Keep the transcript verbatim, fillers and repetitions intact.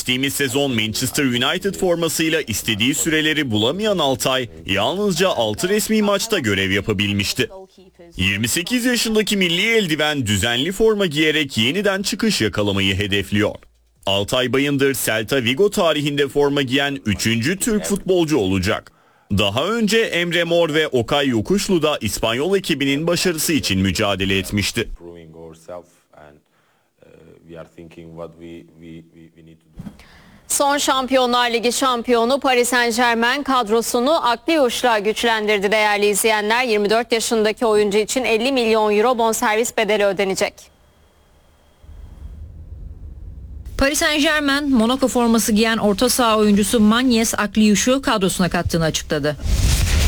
Geçtiğimiz sezon Manchester United formasıyla istediği süreleri bulamayan Altay yalnızca altı resmi maçta görev yapabilmişti. yirmi sekiz yaşındaki milli eldiven düzenli forma giyerek yeniden çıkış yakalamayı hedefliyor. Altay Bayındır Celta Vigo tarihinde forma giyen üçüncü Türk futbolcu olacak. Daha önce Emre Mor ve Okay Yokuşlu da İspanyol ekibinin başarısı için mücadele etmişti. Son Şampiyonlar Ligi şampiyonu Paris Saint-Germain kadrosunu akli uçla güçlendirdi değerli izleyenler. yirmi dört yaşındaki oyuncu için elli milyon euro bonservis bedeli ödenecek. Paris Saint-Germain, Monaco forması giyen orta saha oyuncusu Magnès Akliyuş'u kadrosuna kattığını açıkladı.